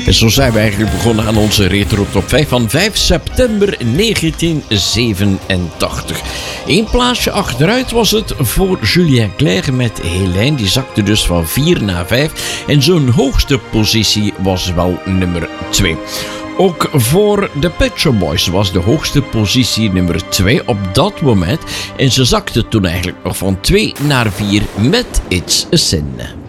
En zo zijn we eigenlijk begonnen aan onze Retro Top 5 van 5 september 1987. Eén plaatsje achteruit was het voor Julien Clerc met Helene. Die zakte dus van 4 naar 5. En zijn hoogste positie was wel nummer 2. Ook voor de Pet Shop Boys was de hoogste positie nummer 2 op dat moment. En ze zakte toen eigenlijk nog van 2 naar 4 met It's a Sin.